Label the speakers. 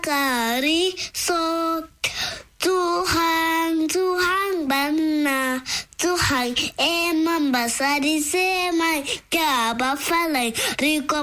Speaker 1: Cariso, Tuhan bana, Tuhan emang basari semai, kaba falai, riko